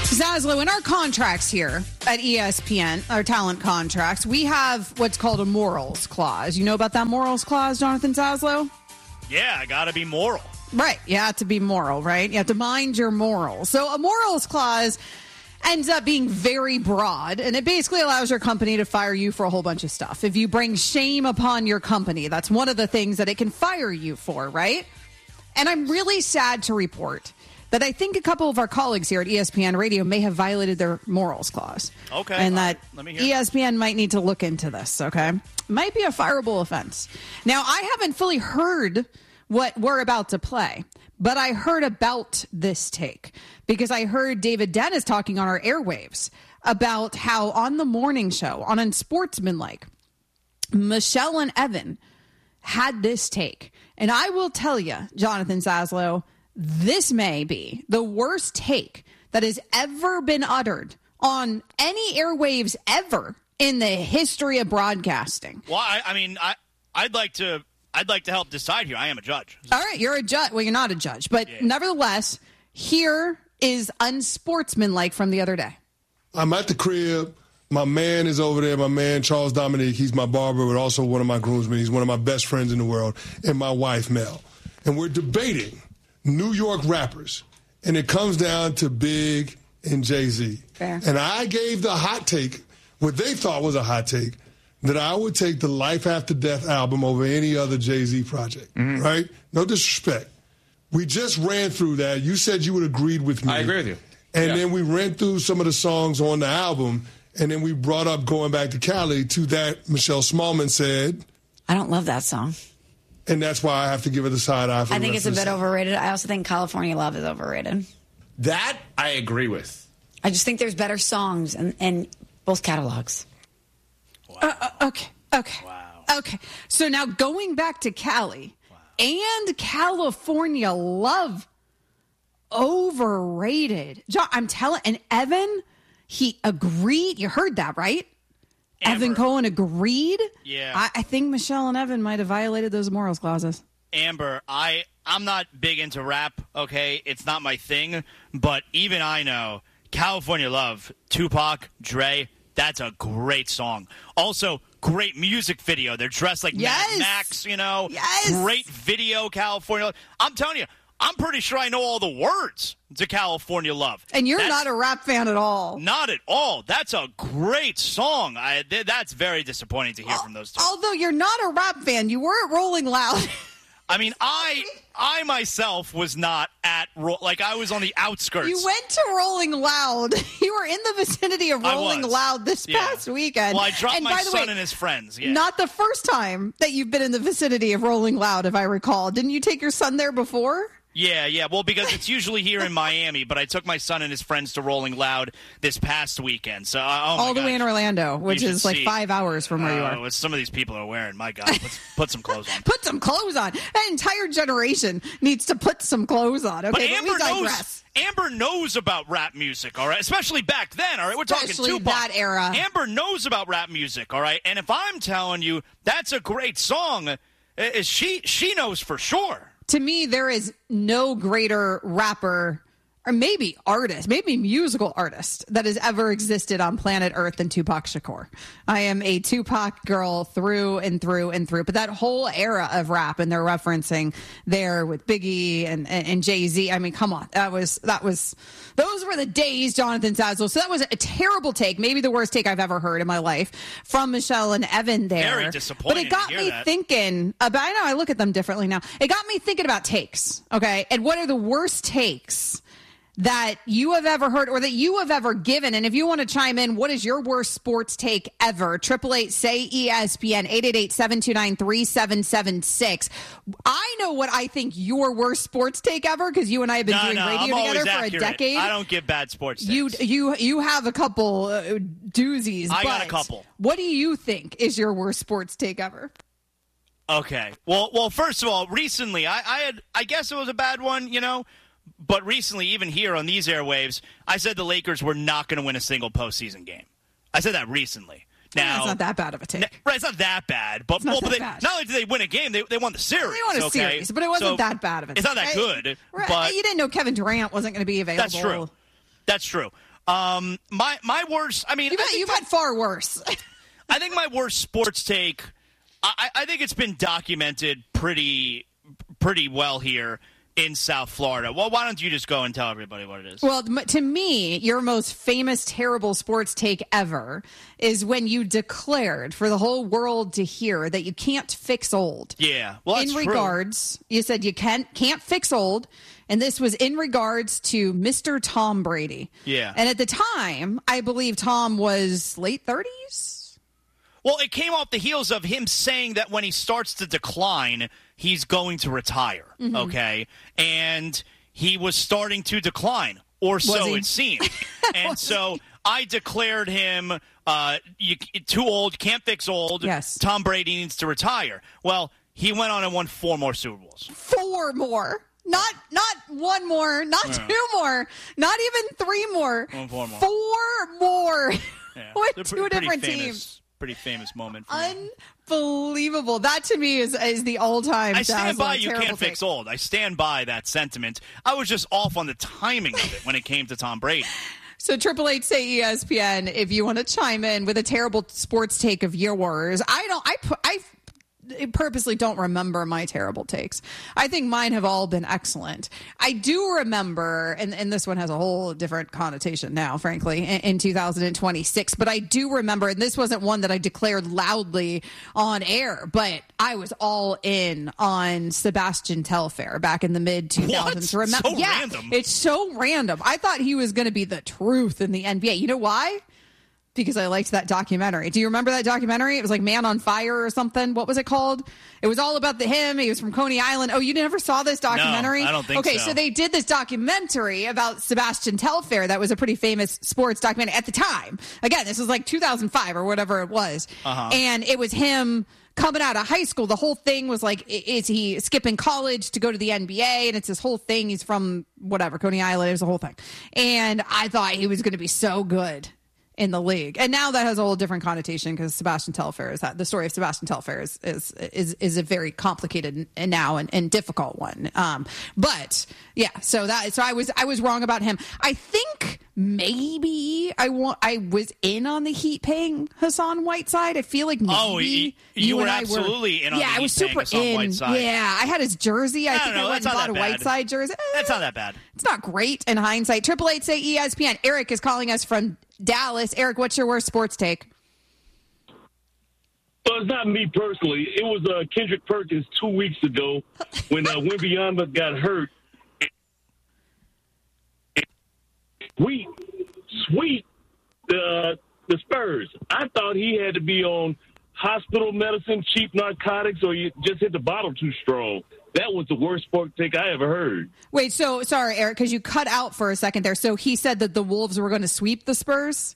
Zaslow, in our contracts here at ESPN, our talent contracts, we have what's called a morals clause. You know about that morals clause, Jonathan Zaslow? Yeah, I got to be moral. Right. You have to be moral, right? You have to mind your morals. So a morals clause ends up being very broad, and it basically allows your company to fire you for a whole bunch of stuff. If you bring shame upon your company, that's one of the things that it can fire you for, right? And I'm really sad to report that I think a couple of our colleagues here at ESPN Radio may have violated their morals clause. Okay. And that let me hear. ESPN might need to look into this, okay? Might be a fireable offense. Now, I haven't fully heard what we're about to play, but I heard about this take because I heard David Dennis talking on our airwaves about how on the morning show, on Unsportsmanlike, Michelle and Evan had this take. And I will tell you, Jonathan Zaslow, this may be the worst take that has ever been uttered on any airwaves ever in the history of broadcasting. Well, I'd like to help decide here. I am a judge. All right, you're a judge. Well, you're not a judge, but nevertheless, here is unsportsmanlike from the other day. I'm at the crib. My man is over there. My man, Charles Dominique. He's my barber, but also one of my groomsmen. He's one of my best friends in the world. And my wife, Mel. And we're debating New York rappers. And it comes down to Big and Jay-Z. Fair. And I gave the hot take, what they thought was a hot take, that I would take the Life After Death album over any other Jay-Z project, right? No disrespect. We just ran through that. You said you would agreed with me. I agree with you. And then we ran through some of the songs on the album, and then we brought up Going Back to Cali. To that, Michelle Smallman said, I don't love that song. And that's why I have to give it a side eye. I think it's a bit overrated. I also think California Love is overrated. That I agree with. I just think there's better songs in both catalogs. Okay. Wow. Okay. So now going back to Cali and California Love, overrated. John, I'm telling, and Evan, he agreed. You heard that, right? Amber. Evan Cohen agreed. Yeah. I think Michelle and Evan might have violated those morals clauses. Amber, I'm not big into rap, okay? It's not my thing, but even I know California Love, Tupac, Dre, that's a great song. Also, great music video. They're dressed like Mad Max, you know? Yes. Great video, California Love. I'm telling you, I'm pretty sure I know all the words to California Love. And you're not a rap fan at all. Not at all. That's a great song. That's very disappointing to hear from those two. Although you're not a rap fan, you were at Rolling Loud. I mean, I myself was not at, I was on the outskirts. You went to Rolling Loud. You were in the vicinity of Rolling Loud this past weekend. Well, I dropped and my by the son way, and his friends. Yeah. Not the first time that you've been in the vicinity of Rolling Loud, if I recall. Didn't you take your son there before? Yeah. Well, because it's usually here in Miami, but I took my son and his friends to Rolling Loud this past weekend. So all the way in Orlando, which is like 5 hours from where you are. What some of these people are wearing. My God, let's put some clothes on. Put some clothes on. That entire generation needs to put some clothes on. Okay, but we digress. Amber knows about rap music, all right? Especially back then, all right? We're talking Tupac. That era. Amber knows about rap music, all right? And if I'm telling you that's a great song, she knows for sure. To me, there is no greater rapper, or maybe artist, maybe musical artist, that has ever existed on planet Earth than Tupac Shakur. I am a Tupac girl through and through and through. But that whole era of rap, and they're referencing there with Biggie and Jay-Z. I mean, come on. Those were the days, Jonathan Zaslow. So that was a terrible take, maybe the worst take I've ever heard in my life from Michelle and Evan there. Very disappointing. But it got me thinking about, I know I look at them differently now. It got me thinking about takes, okay? And what are the worst takes that you have ever heard or that you have ever given? And if you want to chime in, what is your worst sports take ever? 888-SAY-ESPN, 888-729-3776. I know what I think your worst sports take ever, because you and I have been doing radio together for a decade. I don't give bad sports takes. You have a couple doozies. I got a couple. What do you think is your worst sports take ever? Okay. Well, first of all, recently, I guess it was a bad one, you know. But recently, even here on these airwaves, I said the Lakers were not going to win a single postseason game. I said that recently. Now, it's not that bad of a take. Right, it's not that bad. But, not only did they win a game, they won the series. They won a series, but it wasn't that bad of a take. It's not that good. Right. But you didn't know Kevin Durant wasn't going to be available. That's true. My worst. I mean, you've had far worse. I think my worst sports take. I think it's been documented pretty well here in South Florida. Well, why don't you just go and tell everybody what it is? Well, to me, your most famous terrible sports take ever is when you declared for the whole world to hear that you can't fix old. Yeah, well, that's in regards, you said you can't fix old, and this was in regards to Mr. Tom Brady. Yeah, and at the time, I believe Tom was late 30s. Well, it came off the heels of him saying that when he starts to decline, he's going to retire, okay? And he was starting to decline, or so it seemed. And so I declared him too old, can't fix old. Yes. Tom Brady needs to retire. Well, he went on and won 4 more Super Bowls. 4 more. Not 1 more, not 2 more, not even 3 more. 4 more. 4 more. Yeah. With 2 different teams. Pretty famous moment for me. Unbelievable. That to me is the all-time. I stand by you can't take. fix old. I stand by that sentiment. I was just off on the timing of it when it came to Tom Brady. So 888 say ESPN if you want to chime in with a terrible sports take of yours. I purposely don't remember my terrible takes. I think mine have all been excellent. I do remember, and this one has a whole different connotation now, frankly, in 2026, but I do remember, and this wasn't one that I declared loudly on air, but I was all in on Sebastian Telfair back in the mid-2000s. What? Random. It's so random. I thought he was going to be the truth in the NBA. You know why? Because I liked that documentary. Do you remember that documentary? It was like Man on Fire or something. What was it called? It was all about him. He was from Coney Island. Oh, you never saw this documentary? No, I don't think so. Okay, so they did this documentary about Sebastian Telfair that was a pretty famous sports documentary at the time. Again, this was like 2005 or whatever it was. And it was him coming out of high school. The whole thing was like, is he skipping college to go to the NBA? And it's this whole thing. He's from whatever, Coney Island. It was a whole thing. And I thought he was going to be so good in the league. And now that has a whole different connotation because Sebastian Telfair is that the story of Sebastian Telfair is a very complicated and now and difficult one. But yeah, so I was wrong about him. I think maybe I was in on the Heat paying Hassan Whiteside. I feel like maybe you were absolutely in on the Heat I was super Hassan Whiteside. Yeah, I had his jersey. I think I went and bought a Whiteside jersey. That's not that bad. It's not great in hindsight. 888 say ESPN. Eric is calling us from Dallas. Eric, what's your worst sports take? Well, it's not me personally. It was Kendrick Perkins 2 weeks ago when Wembanyama got hurt. Sweet the Spurs. I thought he had to be on hospital medicine, cheap narcotics, or you just hit the bottle too strong. That was the worst sport take I ever heard. Wait, so sorry, Eric, because you cut out for a second there. So he said that the Wolves were going to sweep the Spurs?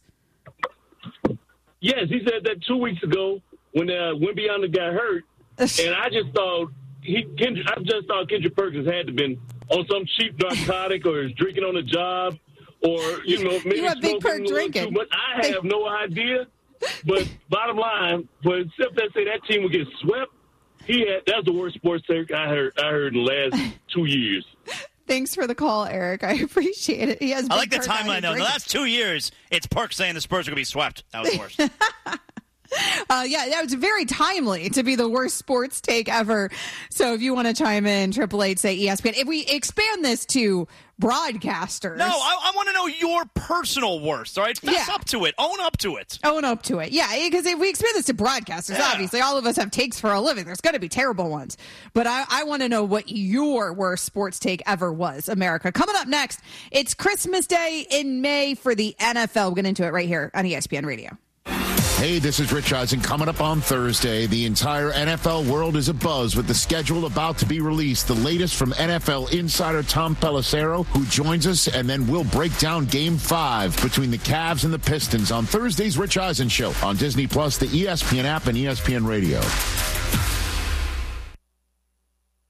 Yes, he said that 2 weeks ago when Wembanyama got hurt, and I just thought Kendrick Perkins had to have been on some cheap narcotic or is drinking on the job, or maybe you have Big Perk drinking. Too much. I have no idea. But bottom line, but except that say that team would get swept. That's the worst sports take I heard in the last 2 years. Thanks for the call, Eric. I appreciate it. I like the timeline, though. The last 2 years, it's Perk saying the Spurs are going to be swept. That was the worst. Yeah, that was very timely to be the worst sports take ever. So if you want to chime in, 888 say ESPN. If we expand this to broadcasters. No, I want to know your personal worst, all right? Fess up to it. Own up to it. Own up to it. Yeah, because if we expand this to broadcasters, obviously all of us have takes for a living. There's going to be terrible ones. But I want to know what your worst sports take ever was, America. Coming up next, it's Christmas Day in May for the NFL. We'll get into it right here on ESPN Radio. Hey, this is Rich Eisen. Coming up on Thursday, the entire NFL world is abuzz with the schedule about to be released. The latest from NFL insider Tom Pelissero, who joins us, and then we'll break down Game 5 between the Cavs and the Pistons on Thursday's Rich Eisen Show on Disney+, the ESPN app, and ESPN Radio.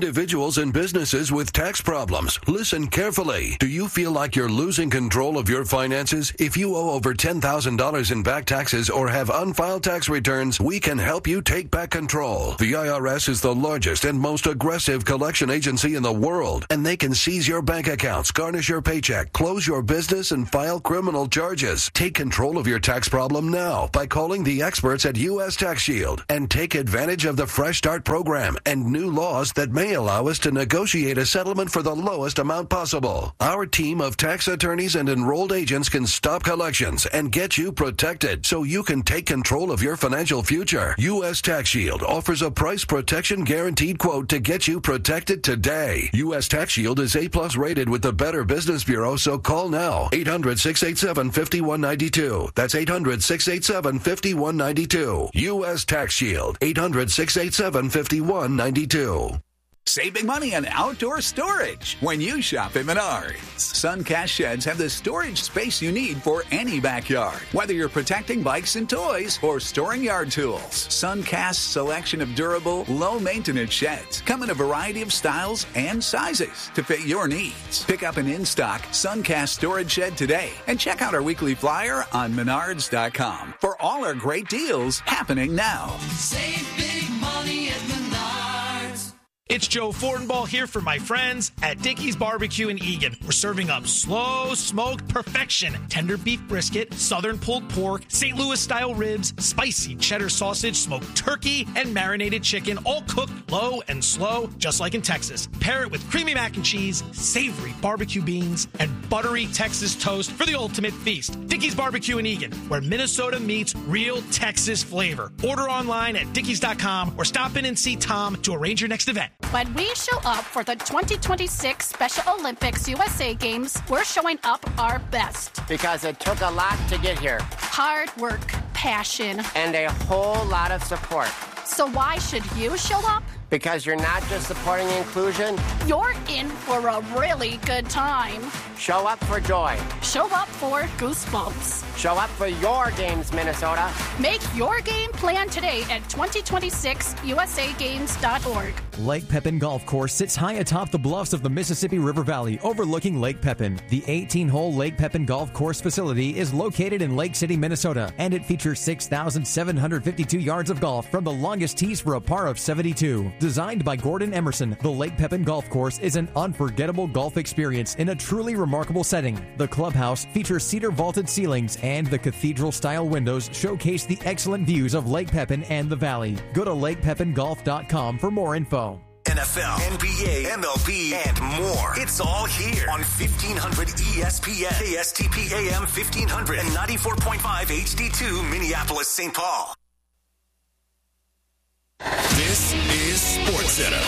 individuals and businesses with tax problems. Listen carefully. Do you feel like you're losing control of your finances? If you owe over $10,000 in back taxes or have unfiled tax returns, we can help you take back control. The IRS is the largest and most aggressive collection agency in the world, and they can seize your bank accounts, garnish your paycheck, close your business, and file criminal charges. Take control of your tax problem now by calling the experts at U.S. Tax Shield and take advantage of the Fresh Start program and new laws that may allow us to negotiate a settlement for the lowest amount possible. Our team of tax attorneys and enrolled agents can stop collections and get you protected so you can take control of your financial future. U.S. Tax Shield offers a price protection guaranteed quote to get you protected today. U.S. Tax Shield is A+ rated with the Better Business Bureau, so call now. 800-687-5192. That's 800-687-5192. U.S. Tax Shield. 800-687-5192. Save big money on outdoor storage when you shop at Menards. Suncast sheds have the storage space you need for any backyard. Whether you're protecting bikes and toys or storing yard tools, Suncast's selection of durable, low-maintenance sheds come in a variety of styles and sizes to fit your needs. Pick up an in-stock Suncast storage shed today and check out our weekly flyer on Menards.com for all our great deals happening now. Save big money at Menards. It's Joe Fortenbaugh here for my friends at Dickey's Barbecue in Eagan. We're serving up slow smoked perfection, tender beef brisket, southern pulled pork, St. Louis style ribs, spicy cheddar sausage, smoked turkey, and marinated chicken, all cooked low and slow, just like in Texas. Pair it with creamy mac and cheese, savory barbecue beans, and buttery Texas toast for the ultimate feast. Dickey's Barbecue in Eagan, where Minnesota meets real Texas flavor. Order online at dickeys.com or stop in and see Tom to arrange your next event. When we show up for the 2026 Special Olympics USA Games, we're showing up our best. Because it took a lot to get here. Hard work, passion, and a whole lot of support. So why should you show up? Because you're not just supporting inclusion. You're in for a really good time. Show up for joy. Show up for goosebumps. Show up for your games, Minnesota. Make your game plan today at 2026usagames.org. Lake Pepin Golf Course sits high atop the bluffs of the Mississippi River Valley, overlooking Lake Pepin. The 18-hole Lake Pepin Golf Course facility is located in Lake City, Minnesota, and it features 6,752 yards of golf from the longest tees for a par of 72. Designed by Gordon Emerson, the Lake Pepin Golf Course is an unforgettable golf experience in a truly remarkable setting. The clubhouse features cedar vaulted ceilings, and the cathedral-style windows showcase the excellent views of Lake Pepin and the valley. Go to lakepepingolf.com for more info. NFL, NBA, MLB, and more. It's all here on 1500 ESPN, KSTP AM 1500, and 94.5 HD2 Minneapolis, St. Paul. This is SportsCenter.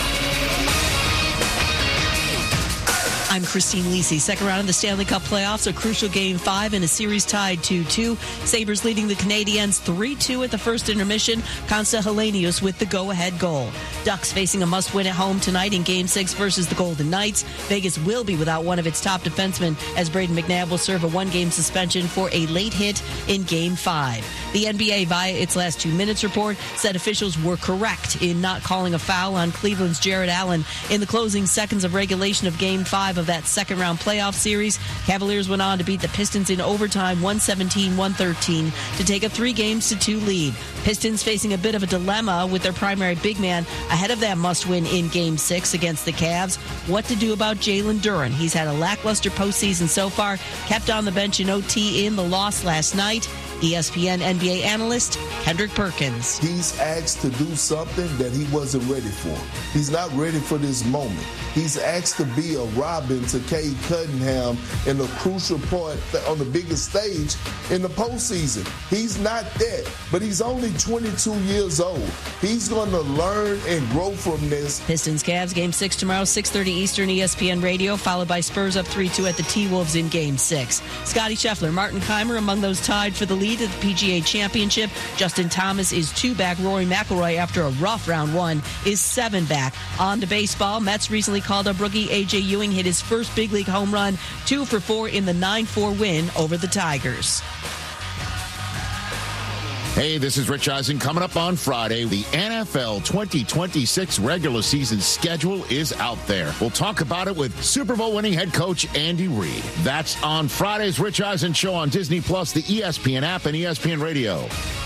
I'm Christine Lisi. Second round of the Stanley Cup playoffs, a crucial Game 5 in a series tied 2-2. Sabres leading the Canadiens 3-2 at the first intermission. Konsta Helenius with the go-ahead goal. Ducks facing a must-win at home tonight in Game 6 versus the Golden Knights. Vegas will be without one of its top defensemen as Braden McNabb will serve a one-game suspension for a late hit in Game 5. The NBA, via its last 2 minutes report, said officials were correct in not calling a foul on Cleveland's Jared Allen in the closing seconds of regulation of Game 5 of that second-round playoff series. Cavaliers went on to beat the Pistons in overtime 117-113 to take a 3-2 lead. Pistons facing a bit of a dilemma with their primary big man ahead of that must-win in Game 6 against the Cavs. What to do about Jalen Duren? He's had a lackluster postseason so far, kept on the bench in OT in the loss last night. ESPN NBA analyst Kendrick Perkins. He's asked to do something that he wasn't ready for. He's not ready for this moment. He's asked to be a Robin to Cade Cunningham in a crucial part on the biggest stage in the postseason. He's not that, but he's only 22 years old. He's going to learn and grow from this. Pistons Cavs Game 6 tomorrow, 6:30 Eastern, ESPN Radio, followed by Spurs up 3-2 at the T-Wolves in Game 6. Scotty Scheffler, Martin Keimer among those tied for the lead at the PGA Championship. Justin Thomas is 2 back. Rory McIlroy, after a rough round 1, is 7 back. On to baseball. Mets recently called up rookie A.J. Ewing, hit his first big league home run, 2 for 4 in the 9-4 win over the Tigers. Hey, this is Rich Eisen. Coming up on Friday, the NFL 2026 regular season schedule is out there. We'll talk about it with Super Bowl winning head coach Andy Reid. That's on Friday's Rich Eisen Show on Disney Plus, the ESPN app, and ESPN Radio.